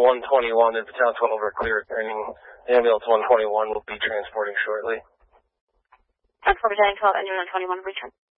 121 and Battalion 12 are clear returning. Ambulance 121 will be transporting shortly. 10-4 Battalion 12, Engine 121, return.